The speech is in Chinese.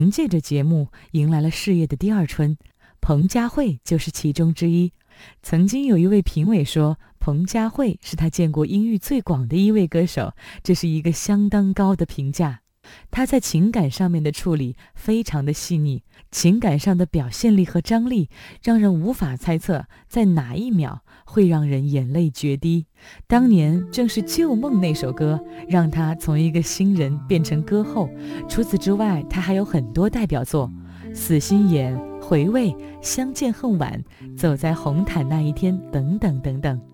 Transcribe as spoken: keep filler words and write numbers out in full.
借着节目迎来了事业的第二春，彭佳慧就是其中之一。曾经有一位评委说，彭佳慧是他见过音域最广的一位歌手，这是一个相当高的评价。他在情感上面的处理非常的细腻，情感上的表现力和张力让人无法猜测在哪一秒会让人眼泪决堤。当年正是《旧梦》那首歌让他从一个新人变成歌后，除此之外他还有很多代表作，死心眼、回味、相见恨晚、走在红毯那一天等等等等。